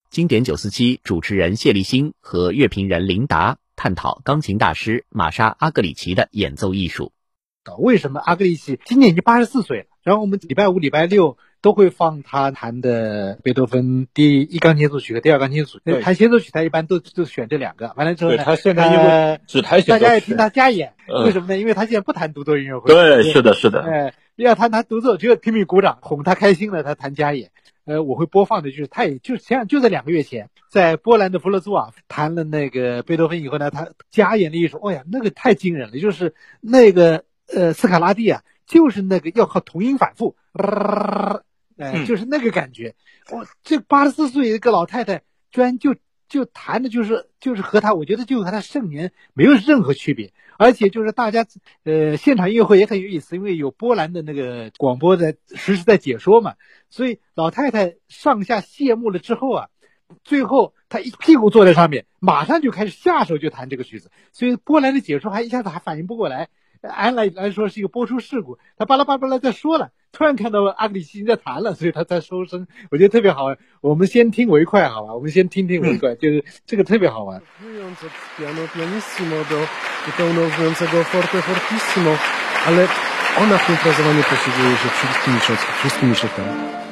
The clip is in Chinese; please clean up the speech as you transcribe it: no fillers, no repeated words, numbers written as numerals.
经典947主持人谢立新和乐评人林达探讨钢琴大师玛莎·阿格里奇的演奏艺术。 为什么阿格里奇今年已经84岁了？然后我们礼拜五、礼拜六都会放他弹的贝多芬第1钢琴协奏曲和第2钢琴协奏曲。弹协奏曲他一般都选这2个。完了之后呢， 他现在因为只弹协奏曲， 大家也听他加演。为什么呢？因为他现在不弹独奏音乐会。 对，是的。 要弹独奏，只有拼命鼓掌，哄他开心了，他弹加演。我会播放的就是他也就在2个月前，在波兰的弗勒兹瓦弹了那个贝多芬以后呢，他加演了一首，哦呀，那个太惊人了，就是那个斯卡拉蒂啊，就是那个要靠同音反复，就是那个感觉。这84岁一个老太太居然就弹的就是和他，我觉得就和他盛年没有任何区别。而且就是大家现场音乐会也很有意思，因为有波兰的那个广播的实时在解说嘛，所以老太太上下谢幕了之后啊，最后她一屁股坐在上面，马上就开始下手就弹这个曲子，所以波兰的解说一下子还反应不过来，按来说是一个播出事故，他巴拉巴拉在说了，突然看到阿格里奇在弹了，所以他才收声，我觉得特别好玩。我们先听为快好吧，我们先听为快，就是这个特别好玩。 pełnowyjącego forte fortissimo, ale ona w tym frazowaniu posługuje się wszystkimi szatami.